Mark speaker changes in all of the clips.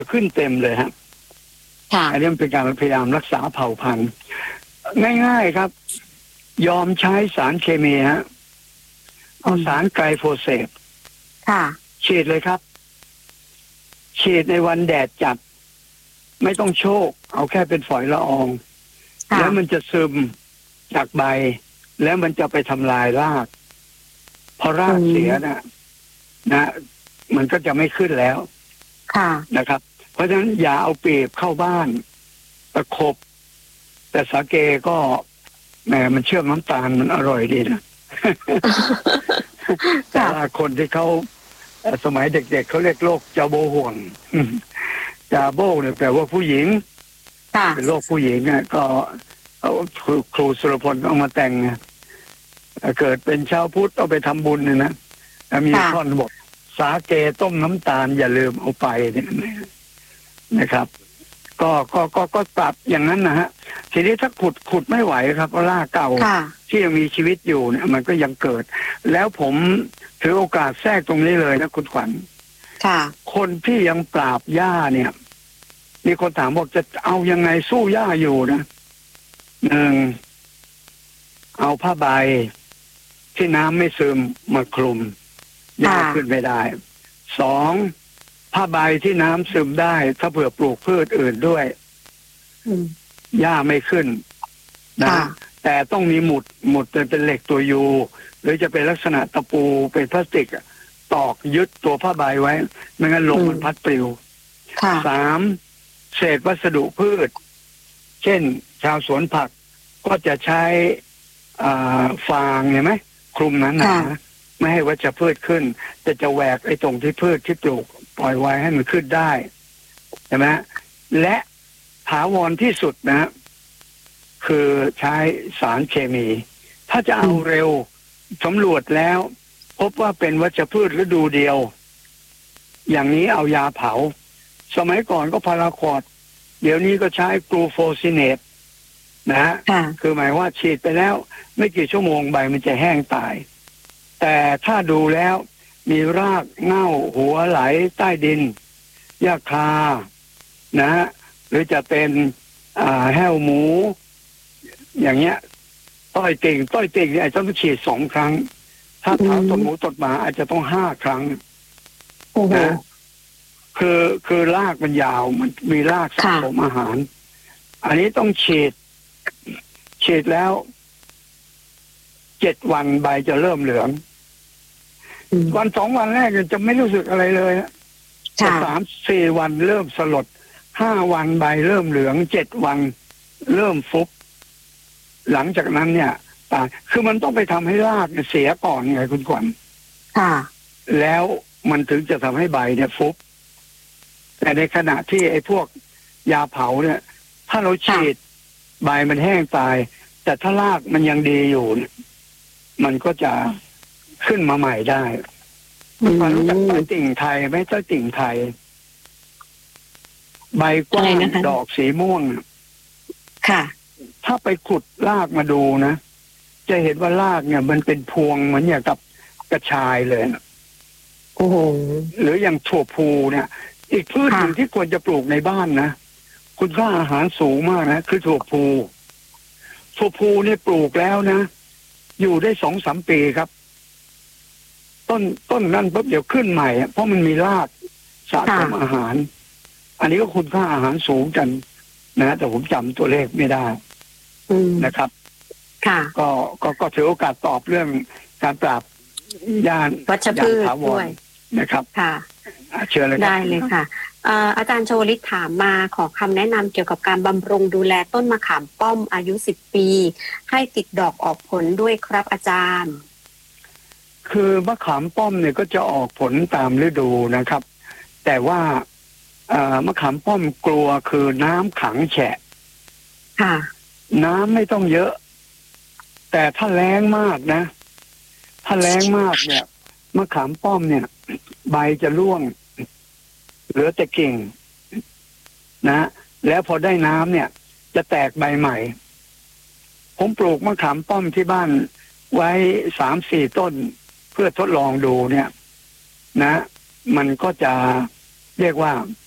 Speaker 1: ขึ้นเต็มเลยฮะอันนี้เป็นการพยายามรักษาเผ่าพันธุ์ง่ายๆครับยอมใช้สารเคมีฮะเอาสารไกลโฟเสตฉีดเลยครับฉีดในวันแดดจัดไม่ต้องโชกเอาแค่เป็นฝอยละอองแล้วมันจะซึมจากใบแล้วมันจะไปทำลายรากพอรากเสียนะมันก็จะไม่ขึ้นแล้วนะครับเพราะฉะนั้นอย่าเอาเปรียบเข้าบ้านประคบแต่สาเกก็แหมมันเชื่อมน้ำตาลมันอร่อยดีนะ แต่คนที่เขาสมัยเด็กๆเขาเรียกโรคจาโบห่วงจาโบเนี่ยแปลว่าผู้หญิงเป็นโรคผู้หญิงเนี่ยก็ครูสุรพลเอามาแต่งเกิดเป็นชาวพุทธเอาไปทำบุญเนี่ยนะมีท่อนบอกสาเกต้มน้ำตาลอย่าลืมเอาไปเนี่ยนะครับก็ปรับอย่างนั้นนะฮะทีนี้ถ้าขุดไม่ไหวครับเพราะรากเก่าที่ยังมีชีวิตอยู่เนี่ยมันก็ยังเกิดแล้วผมถือโอกาสแทรกตรงนี้เลยนะคุณขวัญคนที่ยังปราบหญ้าเนี่ยมีคนถามบอกจะเอายังไงสู้หญ้าอยู่นะหนึ่งเอาผ้าใบที่น้ำไม่ซึมมาคลุมหญ้าขึ้นไม่ได้สองผ้าใบที่น้ำซึมได้ถ้าเผื่อปลูกพืชอื่นด้วยหญ้าไม่ขึ้นนะแต่ต้องมีหมุดเป็นเหล็กตัวยูหรือจะเป็นลักษณะตะปูเป็นพลาสติกตอกยึดตัวผ้าใบไว้ไม่งั้นลมมันพัดปลิวสามเศษวัสดุพืชเช่นชาวสวนผักก็จะใช้ฟางเห็นไหมคลุมนั้นนะไม่ให้วัชพืชขึ้นแต่จะแหวกไอ้ตรงที่พืชที่ปลูกปล่อยไว้ให้มันขึ้นได้ใช่ไหมและถาวรที่สุดนะคือใช้สารเคมีถ้าจะเอาเร็วสำรวจแล้วพบว่าเป็นวัชพืชฤดูเดียวอย่างนี้เอายาเผาสมัยก่อนก็พาราควอดเดี๋ยวนี้ก็ใช้กลูโฟซิเนตนะฮะคือหมายว่าฉีดไปแล้วไม่กี่ชั่วโมงใบมันจะแห้งตายแต่ถ้าดูแล้วมีรากเง่าหัวไหลใต้ดินหญ้าคานะหรือจะเป็นแห้วหมูอย่างเงี้ยต้อยติ่งเนี่ยต้องฉีด2 ครั้งถ้าเท้าต้นหมูต้นหมาอาจจะต้อง5 ครั้งนะคือรากมันยาวมันมีรากสะสมอาหารอันนี้ต้องฉีดแล้ว7 วันใบจะเริ่มเหลืองวัน2 วันแรกจะไม่รู้สึกอะไรเลยแต่3-4 วันเริ่มสลด5 วันใบเริ่มเหลือง7 วันเริ่มฟุบหลังจากนั้นเนี่ยคือมันต้องไปทำให้รากเสียก่อนไงคุณขวัญแล้วมันถึงจะทำให้ใบเนี่ยฟุบแต่ในขณะที่ไอ้พวกยาเผาเนี่ยถ้าเราฉีดใบมันแห้งตายแต่ถ้ารากมันยังดีอยู่มันก็จะขึ้นมาใหม่ได้คุณขวัญรู้จักต้อยติ่งไทยไหมต้อยติ่งไทยใบกว้างดอกสีม่วงค่ะถ้าไปขุดรากมาดูนะจะเห็นว่ารากเนี่ยมันเป็นพวงเหมือนอย่างกับกระชายเลยนะโอ้โหหรืออย่างถั่วพูเนี่ยอีกพืชหนึ่งที่ควรจะปลูกในบ้านนะคุณค่าอาหารสูงมากนะคือถั่วพูเนี่ยปลูกแล้วนะอยู่ได้2-3 ปีครับต้นนั่นปุ๊บเดี๋ยวขึ้นใหม่เพราะมันมีรากสะสมอาหารอันนี้ก็คุณค่าอาหารสูงกันนะแต่ผมจำตัวเลขไม่ได้นะครับก็ถือโอกาสตอบเรื่องการปราบยาวัชพืชด้วยนะครับค่ะเชิญเลยได้เลยค่ะอาจารย์ชวลิตถามมาขอคำแนะนำเกี่ยวกับการบำรุงดูแลต้นมะขามป้อมอายุ10 ปีให้ติดดอกออกผลด้วยครับอาจารย์คือมะขามป้อมเนี่ยก็จะออกผลตามฤดูนะครับแต่ว่ามะขามป้อมกลัวคือน้ำขังแฉะค่ะน้ำไม่ต้องเยอะแต่ถ้าแล้งมากนะถ้าแล้งมากเนี่ยมะขามป้อมเนี่ยใบจะร่วงเหลือแต่กิ่งนะแล้วพอได้น้ำเนี่ยจะแตกใบใหม่ผมปลูกมะขามป้อมที่บ้านไว้3-4 ต้นเพื่อทดลองดูเนี่ยนะมันก็จะเรียกว่า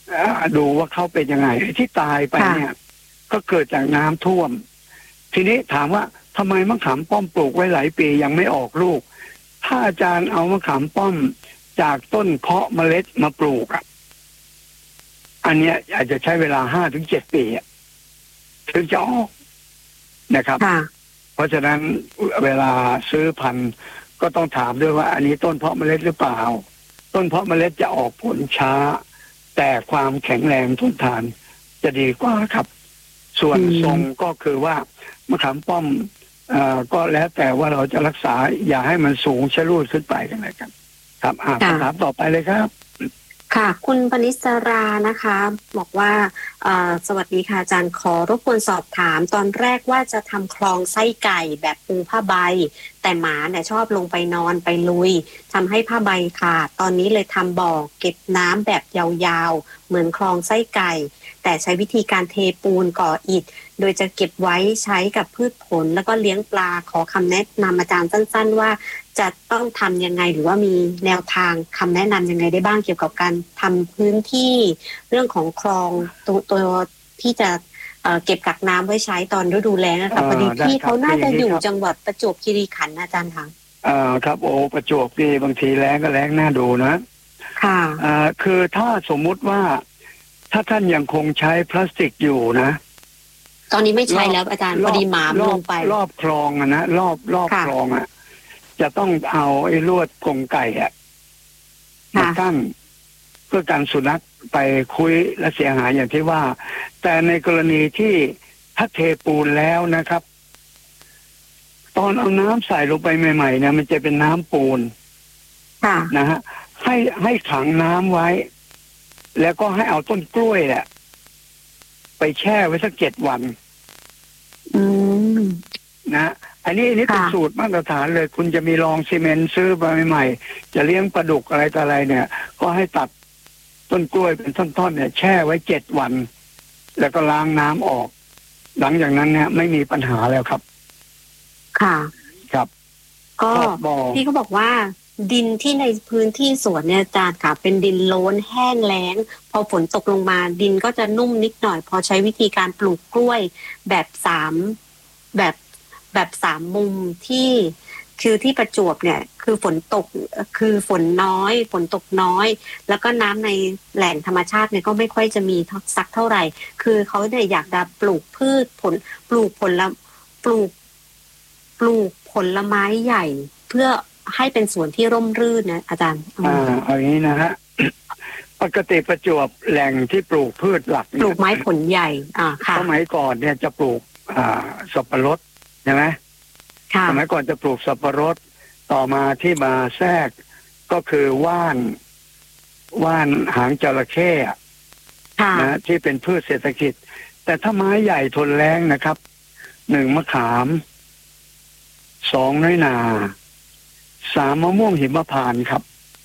Speaker 1: ดูว่าเขาเป็นยังไงที่ตายไปเนี่ยก็เกิดจากน้ำท่วมทีนี้ถามว่าทำไมมะขามป้อมปลูกไว้หลายปียังไม่ออกลูกถ้าอาจารย์เอามะขามป้อมจากต้นเพาะเมล็ดมาปลูกอันเนี้ยอาจจะใช้เวลา 5-7 ปีถึงจะออกนะครับเพราะฉะนั้นเวลาซื้อพันธุ์ก็ต้องถามด้วยว่าอันนี้ต้นเพาะเมล็ดหรือเปล่าต้นเพาะเมล็ดจะออกผลช้าแต่ความแข็งแรงทนทานจะดีกว่าครับส่วนทรงก็คือว่ามะขามป้อมก็แล้วแต่ว่าเราจะรักษาอย่าให้มันสูงชะลูดขึ้นไปกันเลยครับครับคำถามต่อไปเลยครับ
Speaker 2: ค่ะคุณปณิสรานะคะบอกว่าสวัสดีค่ะอาจารย์ขอรบกวนสอบถามตอนแรกว่าจะทำคลองไส้ไก่แบบปูผ้าใบแต่หมาเนี่ยชอบลงไปนอนไปลุยทำให้ผ้าใบขาดตอนนี้เลยทำบ่อเก็บน้ำแบบยาวๆเหมือนคลองไส้ไก่แต่ใช้วิธีการเทปูนก่ออิฐโดยจะเก็บไว้ใช้กับพืชผลแล้วก็เลี้ยงปลาขอคำแนะนำอาจารย์สั้นๆว่าจะต้องทำยังไงหรือว่ามีแนวทางคำแนะนำยังไงได้บ้างเกี่ยวกับการทำพื้นที่เรื่องของคลองตัวที่จะเก็บกักน้ำไว้ใช้ตอนฤดูแล้งนะคะพอดีพี่เขาน่าจะอยู่จังหวัดประจวบคีรีขันธ์อาจารย์คะ
Speaker 1: ครับโอ้ประจวบนี่บางทีแล้งก็แล้งน่าดูนะ
Speaker 2: ค่ะ
Speaker 1: คือถ้าสมมุติว่าถ้าท่านยังคงใช้พลาสติกอยู่นะ
Speaker 2: ตอนนี้ไม่ใช้แล้วอาจารย์พอดีหมาลงไป
Speaker 1: รอบคลองนะรอบคลองจะต้องเอาไอ้ลวดกรงไก่มากั้นเพื่อกันสุนัขไปคุยและเสียหายอย่างที่ว่าแต่ในกรณีที่ถ้าเทปูนแล้วนะครับตอนเอาน้ำใส่ลงไปใหม่ๆเนี่ยมันจะเป็นน้ำปูนนะฮะให้ขังน้ำไว้แล้วก็ให้เอาต้นกล้วยไปแช่ไว้สัก7 วันนะอันนี้เป็นสูตรมาตรฐานเลยคุณจะมีรองซีเมนต์ซื้อมาใหม่ๆจะเลี้ยงปลาดุกอะไรต่ออะไรเนี่ยก็ให้ตัดต้นกล้วยเป็นท่อนๆเนี่ยแช่ไว้7 วันแล้วก็ล้างน้ำออกหลังจากนั้นเนี่ยไม่มีปัญหาแล้วครับ
Speaker 2: ค่ะ
Speaker 1: ครับ
Speaker 2: ก็พี่เขาบอกว่าดินที่ในพื้นที่สวนเนี่ยอาจารย์ค่ะเป็นดินโล้นแห้งแล้งพอฝนตกลงมาดินก็จะนุ่มนิดหน่อยพอใช้วิธีการปลูกกล้วยแบบ3มุมที่คือที่ประจวบเนี่ยคือฝนตกคือฝนน้อยฝนตกน้อยแล้วก็น้ำในแหล่งธรรมชาติเนี่ยก็ไม่ค่อยจะมีสักเท่าไหร่คือเขาเนี่ยอยากจะปลูกพืชปลูกผลไม้ใหญ่เพื่อให้เป็นสวนที่ร่มรื่นนะอาจารย์
Speaker 1: เอาอย่างนี้นะฮะปกติประจวบแหล่งที่ปลูกพืชหลัก
Speaker 2: ปลูกไม้ผลใหญ่ค่ะ
Speaker 1: สมัยก่อนเนี่ยจะปลูกสับปะรดใช่ไหมสมัยก่อนจะปลูกสับปะรดต่อมาที่มาแทรกก็คือว่านหางจระเข้นะที่เป็นพืชเศรษฐกิจแต่ถ้าไม้ใหญ่ทนแรงนะครับ1 มะขาม2 น้อยนา3 มะม่วงหิมพานต์ครับ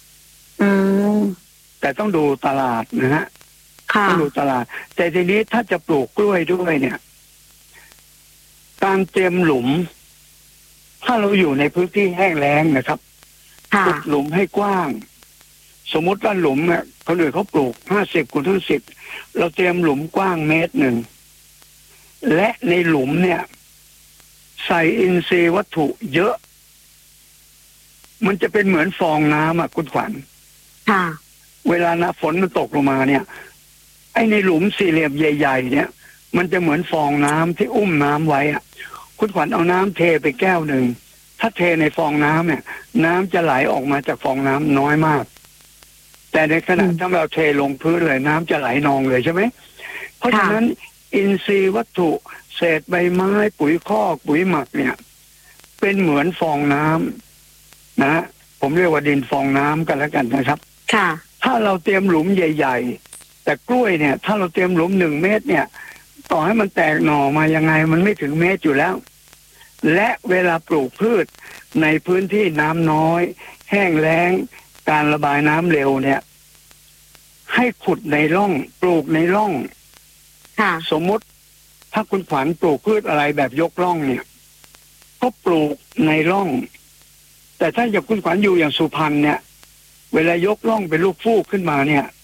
Speaker 1: แต่ต้องดูตลาดนะฮะต้องดูตลาดแต่ทีนี้ถ้าจะปลูกกล้วยด้วยเนี่ยการเตรียมหลุมถ้าเราอยู่ในพื้นที่แห้งแล้งนะครับขุดหลุมให้กว้างสมมติว่าหลุมเนี่ยคนอื่นเขาปลูก50x50เราเตรียมหลุมกว้าง1 เมตรและในหลุมเนี่ยใส่อินทรีย์วัตถุเยอะมันจะเป็นเหมือนฟองน้ำคุณขวัญเวลาฝนมันตกลงมาเนี่ยไอ้ในหลุมสี่เหลี่ยมใหญ่ๆเนี่ยมันจะเหมือนฟองน้ำที่อุ้มน้ำไว้คุณขวัญเอาน้ำเทไปแก้วหนึ่งถ้าเทในฟองน้ำเนี่ยน้ำจะไหลออกมาจากฟองน้ำน้อยมากแต่ในขณะที่เราเทลงพื้นเลยน้ำจะไหลนองเลยใช่ไหมเพราะฉะนั้นอินทรีย์วัตถุเศษใบไม้ปุ๋ยคอกปุ๋ยหมักเนี่ยเป็นเหมือนฟองน้ำนะผมเรียกว่าดินฟองน้ำกันแล้วกันนะครับถ้าเราเตรียมหลุมใหญ่ๆแต่กล้วยเนี่ยถ้าเราเตรียมหลุม1 เมตรเนี่ยต่อให้มันแตกหน่อมายังไงมันไม่ถึงเมตรอยู่แล้วและเวลาปลูกพืชในพื้นที่น้ำน้อยแห้งแล้งการระบายน้ำเร็วเนี่ยให้ขุดในร่องปลูกในร่องสมมติถ้าคุณขวัญปลูกพืชอะไรแบบยกร่องเนี่ยก็ปลูกในร่องแต่ถ้าอย่างคุณขวัญอยู่อย่างสุพรรณเนี่ยเวลายกร่องเป็นลูกฟูกขึ้นมาเนี่ย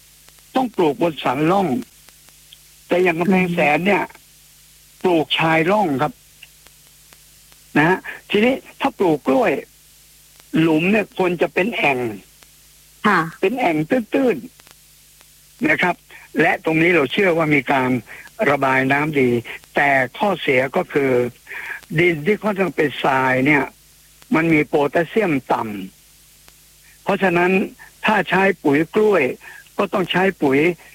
Speaker 1: ต้องปลูกบนสันร่องแต่อย่างกำแพงแสนเนี่ยปลูกชายร่องครับนะฮะทีนี้ถ้าปลูกกล้วยหลุมเนี่ยควรจะเป็นแอ่งเป็นแอ่งตื้นๆนะครับและตรงนี้เราเชื่อว่ามีการระบายน้ำดีแต่ข้อเสียก็คือดินที่ค่อนข้างเป็นทรายเนี่ยมันมีโพแทสเซียมต่ำเพราะฉะนั้นถ้าใช้ปุ๋ยกล้วยก็ต้องใช้ปุ๋ย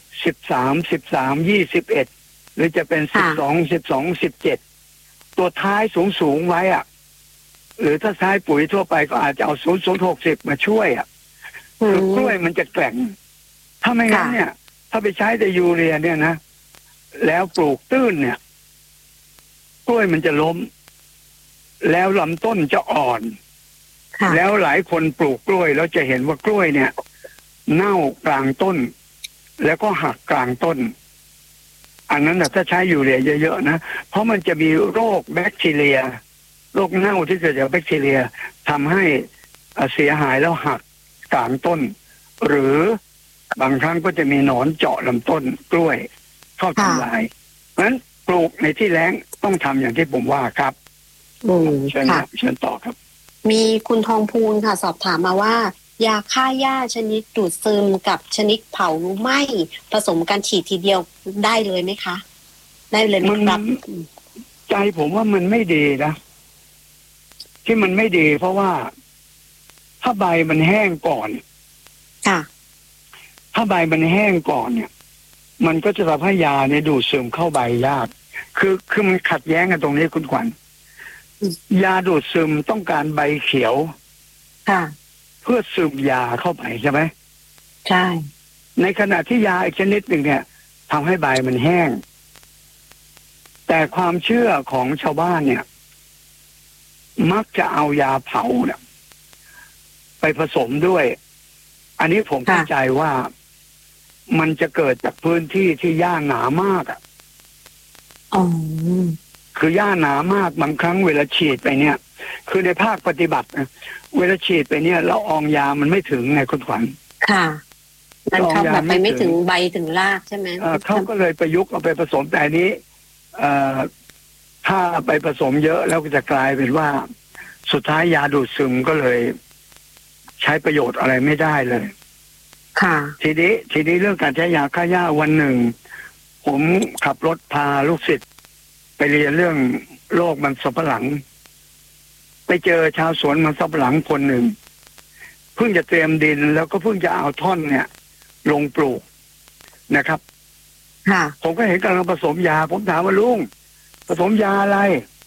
Speaker 1: 13 หรือจะเป็น12 ตัวท้ายสูงไว้อ่ะหรือถ้าใช้ปุ๋ยทั่วไปก็อาจจะเอา0060มาช่วยอ่ะคือกล้วยมันจะแกร่งถ้าไม่งั้นเนี่ยถ้าไปใช้แต่ยูเรียเนี่ยนะแล้วปลูกตื้นเนี่ยกล้วยมันจะล้มแล้วลำต้นจะอ่อนแล้วหลายคนปลูกกล้วยแล้วจะเห็นว่ากล้วยเนี่ยเน่ากลางต้นแล้วก็หักกลางต้นอันนั้นถ้าใช้ยูเรียเยอะๆนะเพราะมันจะมีโรคแบคทีเรียโรคเน่าที่เกิดจากแบคทีเรียทำให้เสียหายแล้วหักกลางต้นหรือบางครั้งก็จะมีหนอนเจาะลำต้นกล้วยเข้าทำลายเพราะฉะนั้นปลูกในที่แล้งต้องทำอย่างที่ผมว่าครับเชิญต่อครับ
Speaker 2: มีคุณทองพูนค่ะสอบถามมาว่ายาฆ่าหญ้าชนิดดูดซึมกับชนิดเผาไหม้ผสมกันฉีดทีเดียวได้เลยไหมคะได้เลยไหมครับ
Speaker 1: ใจผมว่ามันไม่ดีนะที่มันไม่ดีเพราะว่าถ้าใบมันแห้งก่อนถ้าใบมันแห้งก่อนเนี่ยมันก็จะทำให้ยาเนี่ยดูดซึมเข้าใบยากคือมันขัดแย้งกันตรงนี้คุณขวัญยาดูดซึมต้องการใบเขียวเพื่อซึมยาเข้าไปใช่ไหม
Speaker 2: ใช่
Speaker 1: ในขณะที่ยาอีกชนิดหนึ่งเนี่ยทำให้ใบมันแห้งแต่ความเชื่อของชาวบ้านเนี่ยมักจะเอายาเผาเนี่ยไปผสมด้วยอันนี้ผมเข้าใจว่ามันจะเกิดจากพื้นที่ที่หญ้าหนามากอ่ะคือหญ้าหนามากบางครั้งเวลาฉีดไปเนี่ยคือในภาคปฏิบัตินะเวลาฉีดไปเนี่ยแล้วอองยามันไม่ถึงไงคุณขวัญ
Speaker 2: มันเข้าแบบไปไม่ถึงใบถึงรากใช่ไหม
Speaker 1: เขาก็เลยประยุกต์เอาไปผสมแต่อันนี้ถ้าไปผสมเยอะแล้วก็จะกลายเป็นว่าสุดท้ายยาดูดซึมก็เลยใช้ประโยชน์อะไรไม่ได้เลยทีนี้เรื่องการใช้ยาฆ่าหญ้าวันหนึ่งผมขับรถพาลูกศิษย์ไปเรียนเรื่องโรคมันสำปะหลังไปเจอชาวสวนมันสำปะหลังคนหนึ่งเพิ่งจะเตรียมดินแล้วก็เพิ่งจะเอาท่อนเนี่ยลงปลูกนะครับผมก็เห็นกำลังผสมยาผมถามว่าลุงผสมยาอะไร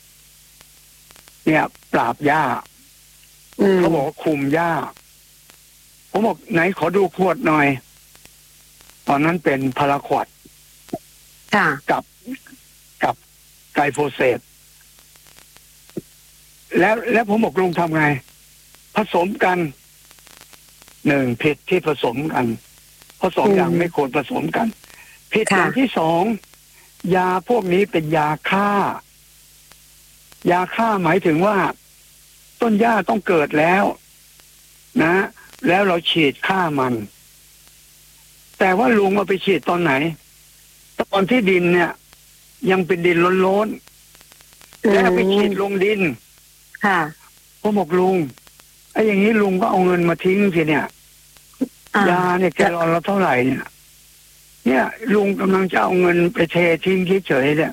Speaker 1: เนี่ยปราบหญ้าเขาบอกว่าคุมหญ้าผมบอกไหนขอดูขวดหน่อยตอนนั้นเป็นพาราควอดกับไกลโฟเสตแล้วผมบอกลุงทำไงผสมกันหนึ่งผิดที่ผสมกันผสมอย่างไม่ควรผสมกันผิดอย่างที่สองยาพวกนี้เป็นยาฆ่าหมายถึงว่าต้นหญ้าต้องเกิดแล้วนะแล้วเราฉีดฆ่ามันแต่ว่าลุงเอาไปฉีดตอนไหนตอนที่ดินเนี่ยยังเป็นดินล้นๆแล้วไปฉีดลงดินผมบอกลุงไอ้อย่างนี้ลุงก็เอาเงินมาทิ้งสิเนี่ยยาเนี่ยแกลอนละเท่าไหร่เนี่ยลุงกำลังจะเอาเงินไปเททิ้งเฉยๆเนี่ย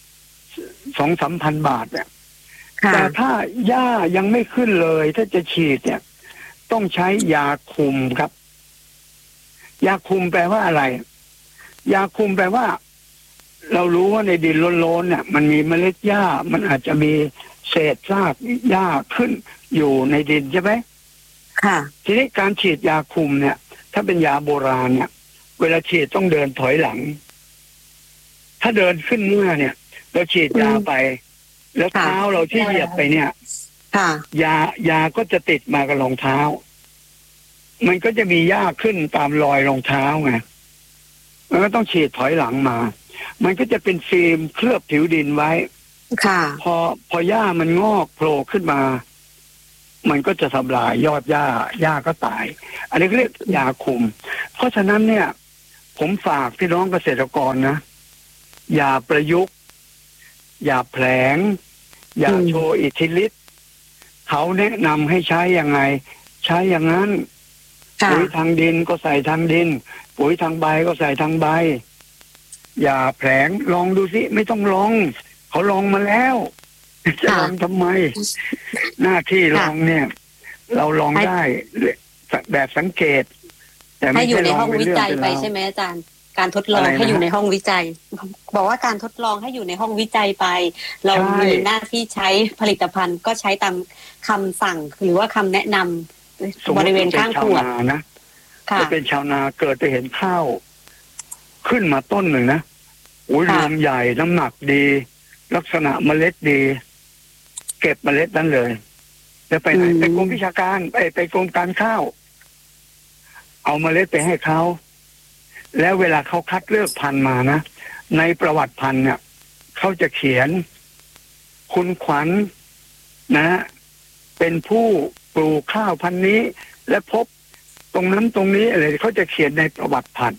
Speaker 1: 2-3 พันบาทเนี่ยแต่ถ้าหญ้ายังไม่ขึ้นเลยถ้าจะฉีดเนี่ยต้องใช้ยาคุมครับยาคุมแปลว่าอะไรยาคุมแปลว่าเรารู้ว่าในดินล้นๆเนี่ยมันมีเมล็ดหญ้ามันอาจจะมีเศษซากหญ้าขึ้นอยู่ในดินใช่ไหมทีนี้การฉีดยาคุมเนี่ยถ้าเป็นยาโบราณเนี่ยเวลาฉีดต้องเดินถอยหลังถ้าเดินขึ้นเมื่อเนี่ยเราฉีดยาไปแล้วเท้าเราที่เหยียบไปเนี่ยยาก็จะติดมากับรองเท้ามันก็จะมีหญ้าขึ้นตามรอยรองเท้าไงมันก็ต้องฉีดถอยหลังมามันก็จะเป็นฟิล์มเคลือบผิวดินไว้พอหญ้ามันงอกโผล่ขึ้นมามันก็จะทำลายยอดหญ้าก็ตายอันนี้เรียกยาคุมเพราะฉะนั้นเนี่ยผมฝากพี่น้องเกษตรกรนะอย่าประยุกต์อย่าแผลงอย่าโชว์อิทธิฤทธิ์เขาแนะนำให้ใช้ยังไงใช้อย่างนั้นปุ๋ยทางดินก็ใส่ทางดินปุ๋ยทางใบก็ใส่ทางใบอย่าแผลงลองดูสิไม่ต้องลองเขาลองมาแล้วจะลองทำไมหน้าที่ลองเนี่ยเราลองได้แบบสังเกตแต่ไม่อยู่ในห้องวิจัยไปใช่ไหมอาจารย์การทดลองให้อยู่ในห้องวิจัยบอกว่าการทดลองให้อยู่ในห้องวิจัยไปเรามีหน้าที่ใช้ผลิตภัณฑ์ก็ใช้ตามคำสั่งหรือว่าคำแนะนำบริเวณข้างขวดนะจะเป็นชาวนาเกิดไปเห็นข้าวขึ้นมาต้นหนึ่งนะรวงใหญ่น้ำหนักดีลักษณะเมล็ดดีเก็บเมล็ดนั้นเลยแล้วไปไหนไปกรมวิชาการไปกรมการข้าวเอาเมล็ดไปให้เขาแล้วเวลาเขาคัดเลือกพันธุ์มานะในประวัติพันธุ์เนี่ยเขาจะเขียนคุณขวัญนะเป็นผู้ปลูกข้าวพันธุ์นี้และพบตรงนั้นตรงนี้อะไรเขาจะเขียนในประวัติพันธุ์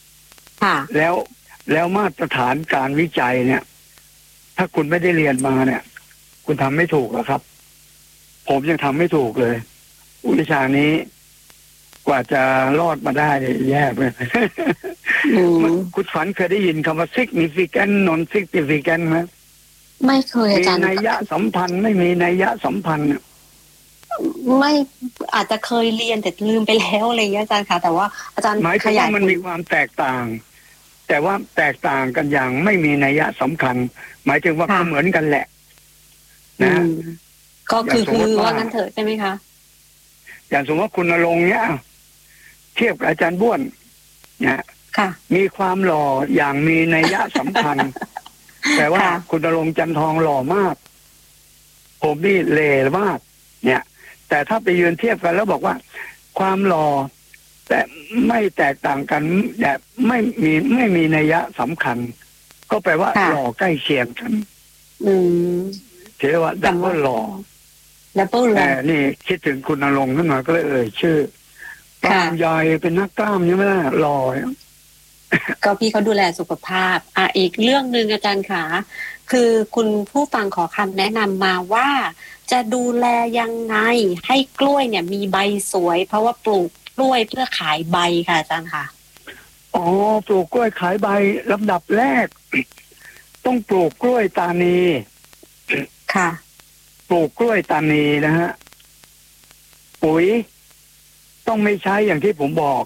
Speaker 1: แล้วมาตรฐานการวิจัยเนี่ยถ้าคุณไม่ได้เรียนมาเนี่ยคุณทำไม่ถูกหรอกครับผมยังทำไม่ถูกเลยวิชานี้กว่าจะรอดมาได้เนี่ยแย่เลยคุณฝันเคยได้ยินคำว่า significant non significant ไหม
Speaker 2: ไม่เคยอาจารย์
Speaker 1: มีนัยยะสัมพันธ์ไม่มีนัยยะสัมพันธ์
Speaker 2: ไม่อาจจะเคยเรียนแต่ลืมไปแล้วอะไรอย่างเงี้ยอาจารย์ค่ะแต่ว่าอาจารย์
Speaker 1: หมายถึงว่ามันมีความแตกต่างแต่ว่าแตกต่างกันอย่างไม่มีนัยยะสำคัญหมายถึงว่าก็เหมือนกันแหละนะ
Speaker 2: ก็คือว่างั้นเถอะใช่ไหมคะ
Speaker 1: อย่างสมมติว่าคุณณรงค์เนี่ยเทียบกับอาจารย์บ้วนเนี่ยมีความหล่ออย่างมีนัยยะสำคัญแต่ว่าคุณณรงค์จันทองหล่อมากผมนี่เละมากเนี่ยแต่ถ้าไปยืนเทียบกันแล้วบอกว่าความหล่อแต่ไม่แตกต่างกันแต่ไม่มีนัยยะสำคัญก็แปลว่าหล่อใกล้เคียงกันเรียกว่าดับเบิลหล่อแต่นี่คิดถึงคุณณรงค์ขึ้นมาก็เลยชื่อกล้ามใหญ่เป็นนักกล้ามใช่ไหมล่ะหล่อ
Speaker 2: ก็พี่เขาดูแลสุขภาพอีกเรื่องนึงอาจารย์ขาคือคุณผู้ฟังขอคำแนะนำมาว่าจะดูแลยังไงให้กล้วยเนี่ยมีใบสวยเพราะว่าปลูกกล้วยเพื่อขายใบค่ะอาจารย์ค่ะ
Speaker 1: อ๋อปลูกกล้วยขายใบลำดับแรกต้องปลูกกล้วยตานี
Speaker 2: ค่ะ
Speaker 1: ปลูกกล้วยตานีนะฮะปุ๋ยต้องไม่ใช้อย่างที่ผมบอก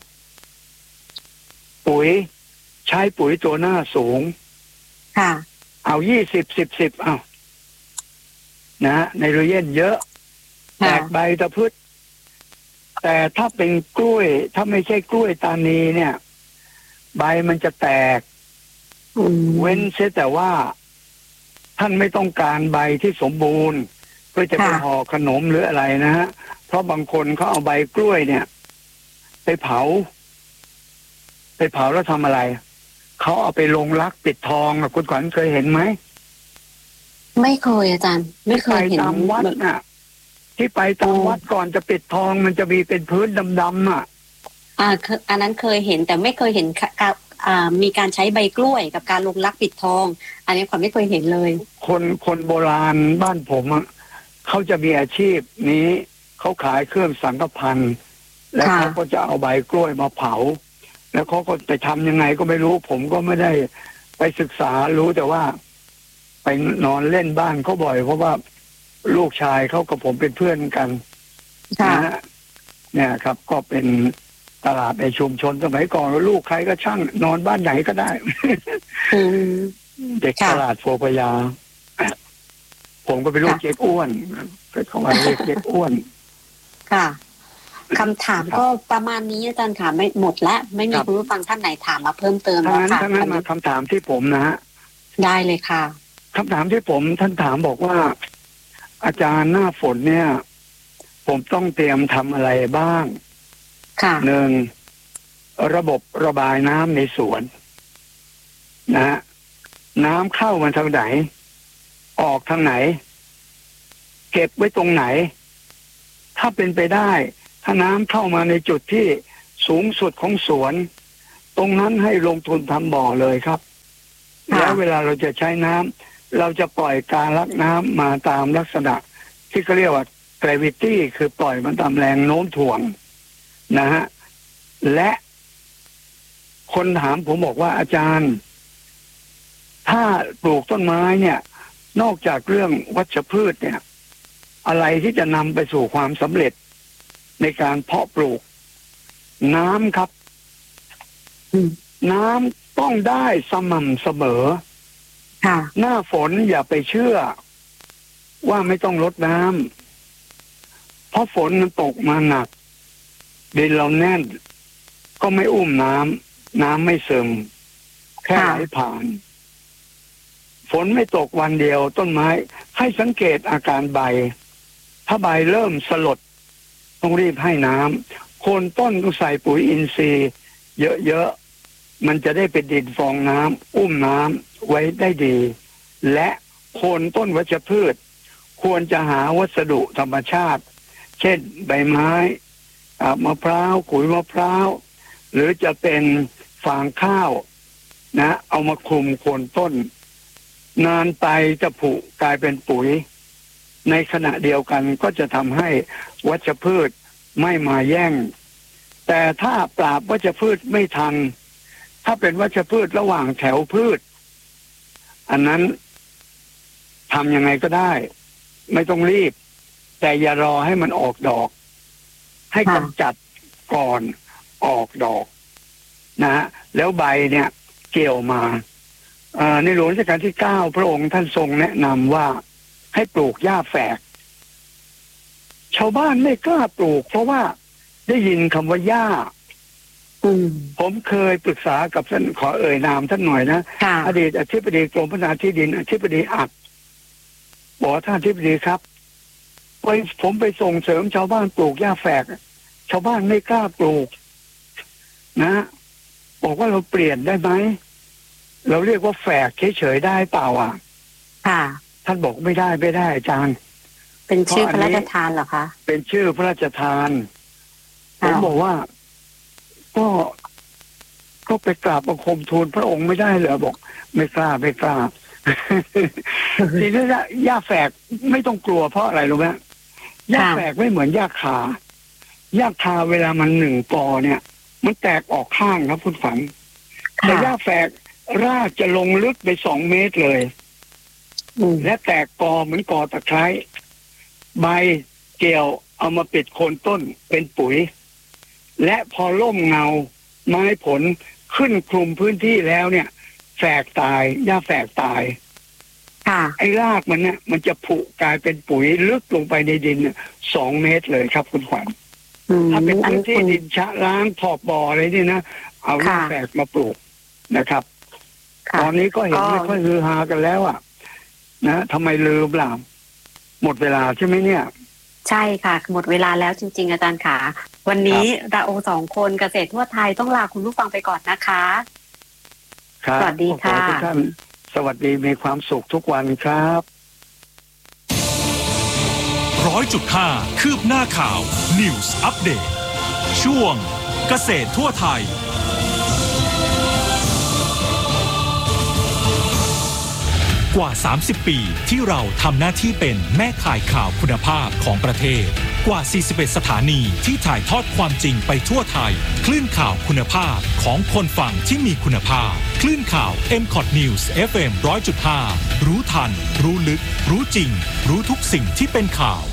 Speaker 1: ปุ๋ยใช้ปุ๋ยตัวหน้าสูง
Speaker 2: ค่ะ
Speaker 1: เอา20 10เอานะไนโตรเจนเยอะแตกใบตะพืชแต่ถ้าเป็นกล้วยถ้าไม่ใช่กล้วยตานีเนี่ยใบมันจะแตกเว้นเสียแต่ว่าท่านไม่ต้องการใบที่สมบูรณ์เพื่อจะไปห่อขนมหรืออะไรนะฮะเพราะบางคนเขาเอาใบกล้วยเนี่ยไปเผาแล้วทำอะไรเขาเอาไปลงรักปิดทองคุณขวัญเคยเห็นไหม
Speaker 2: ไม่เคยอาจารย์ไม่เคยเห็น
Speaker 1: ตามวัดน่ะที่ไปตามวัดก่อนจะปิดทองมันจะมีเป็นพื้นดำๆ
Speaker 2: อันนั้นเคยเห็นแต่ไม่เคยเห็นมีการใช้ใบกล้วยกับการลงรักปิดทองอันนี้ขวัญไม่เคยเห็นเลย
Speaker 1: คนโบราณบ้านผมเขาจะมีอาชีพนี้เขาขายเครื่องสังฆพันธ์แล้วเขาก็จะเอาใบกล้วยมาเผาแล้วเขาก็ไปทำยังไงก็ไม่รู้ผมก็ไม่ได้ไปศึกษารู้แต่ว่าไปนอนเล่นบ้านเขาบ่อยเพราะว่าลูกชายเขากับผมเป็นเพื่อนกันนะเนี่ยครับก็เป็นตลาดในชุมชนสมัยก่อนลูกใครก็ช่างนอนบ้านไหนก็ได้เด็กตลาดโพพยาผมก็เป็นลูกเจ๊กอ้วนเขามาเรียกเจ๊กอ้วน
Speaker 2: ค่ะคำถามก็ประมาณนี้อาจารย์ค่ะไม่หมดแล้วไม่มีคุณผู้ฟังท่านไหนถามมาเพิ่มเติมแล้วค่ะ
Speaker 1: ทั้งนั้นมาคำถามที่ผมนะฮะ
Speaker 2: ได้เลยค่ะ
Speaker 1: คำถามที่ผมท่านถามบอกว่าอาจารย์หน้าฝนเนี่ยผมต้องเตรียมทำอะไรบ้าง
Speaker 2: ค่ะ
Speaker 1: หนึ่งระบบระบายน้ำในสวนนะน้ำเข้ามาทางไหนออกทางไหนเก็บไว้ตรงไหนถ้าเป็นไปได้ถ้าน้ำเข้ามาในจุดที่สูงสุดของสวนตรงนั้นให้ลงทุนทำบ่อเลยครับแล้วเวลาเราจะใช้น้ำเราจะปล่อยการลักน้ำมาตามลักษณะที่เขาเรียกว่า gravity คือปล่อยมันตามแรงโน้มถ่วงนะฮะและคนถามผมบอกว่าอาจารย์ถ้าปลูกต้นไม้เนี่ยนอกจากเรื่องวัชพืชเนี่ยอะไรที่จะนำไปสู่ความสำเร็จในการเพาะปลูกน้ำครับน้ำต้องได้สม่ำเสมอหน้าฝนอย่าไปเชื่อว่าไม่ต้องรดน้ำเพราะฝนมันตกมาหนักดินเราแน่นก็ไม่อุ้มน้ำไม่ซึมแค่ไหลผ่านฝนไม่ตกวันเดียวต้นไม้ให้สังเกตอาการใบถ้าใบเริ่มสลดต้องรีบให้น้ำโคนต้นต้องใส่ปุ๋ยอินทรีย์เยอะๆมันจะได้เป็นดินฟองน้ำอุ้มน้ำไว้ได้ดีและโคนต้นวัชพืชควรจะหาวัสดุธรรมชาติเช่นใบไม้มะพร้าวขุยมะพร้าวหรือจะเป็นฟางข้าวนะเอามาคลุมโคนต้นนานไปจะผุกลายเป็นปุ๋ยในขณะเดียวกันก็จะทำให้วัชพืชไม่มาแย่งแต่ถ้าปราบวัชพืชไม่ทันถ้าเป็นวัชพืชระหว่างแถวพืชอันนั้นทำยังไงก็ได้ไม่ต้องรีบแต่อย่ารอให้มันออกดอกให้กำจัดก่อนออกดอกนะฮะแล้วใบเนี่ยเกี่ยวมาในหลวงรัชกาลที่ 9พระองค์ท่านทรงแนะนำว่าให้ปลูกหญ้าแฝกชาวบ้านไม่กล้าปลูกเพราะว่าได้ยินคำว่าหญ้าผมเคยปรึกษากับท่านขอเอ่ยนามท่านหน่อยนะอดีตอธิบดีกรมพัฒนาที่ดินอธิบดีอัดบอกท่านอธิบดีครับผมไปส่งเสริมชาวบ้านปลูกหญ้าแฝกชาวบ้านไม่กล้าปลูกนะบอกว่าเราเปลี่ยนได้ไหมเราเรียกว่าแฝกเฉยๆได้เปล่าอ่ะท่านบอกไม่ได้อาจารย์
Speaker 2: เป็นชื่อพระราชทานเหรอคะ
Speaker 1: เป็นชื่อพระราชทานผมบอกว่าก็ไปกราบบังคมทูลพระองค์ไม่ได้เหรอบอกไม่กล้าทีนี้หญ้าแฝกไม่ต้องกลัวเพราะอะไรรู้ไหมหญ้าแฝกไม่เหมือนหญ้าคาเวลามัน1 กอเนี่ยมันแตกออกข้างครับคุณฝันแต่หญ้าแฝกรากจะลงลึกไป2 เมตรเลยและแตกกอเหมือนกอตะไคร้ใบเกี่ยวเอามาปิดโคนต้นเป็นปุ๋ยและพอร่มเงาไม้ผลขึ้นคลุมพื้นที่แล้วเนี่ยแฝกตายหญ้าแฝกตายไอ้รากมันเนี่ยมันจะผุกลายเป็นปุ๋ยลึกลงไปในดิน2 เมตรเลยครับคุณขวัญถ้าเป็นพื้นที่ดินชะล้างขอบบ่ออะไรนี่นะเอาหญ้าแฝกมาปลูกนะครับตอนนี้ก็เห็นไม่ค่อยฮือฮากันแล้วอ่ะนะทำไมลืมล่ะหมดเวลาใช่ไหมเนี่ย
Speaker 2: ใช่ค่ะหมดเวลาแล้วจริงๆอาจารย์ขาวันนี้เรา2 คนเกษตรทั่วไทยต้องลาคุณผู้ฟังไปก่อนนะคะสวัสดีค่ะ
Speaker 1: ทุกท่านสวัสดีมีความสุขทุกวันครับ
Speaker 3: 100.5 คืบหน้าข่าว News Update ช่วงเกษตรทั่วไทยกว่า30 ปีที่เราทำหน้าที่เป็นแม่ข่ายข่าวคุณภาพของประเทศกว่า41 สถานีที่ถ่ายทอดความจริงไปทั่วไทยคลื่นข่าวคุณภาพของคนฟังที่มีคุณภาพคลื่นข่าว MCOT News FM 100.5 รู้ทันรู้ลึกรู้จริงรู้ทุกสิ่งที่เป็นข่าว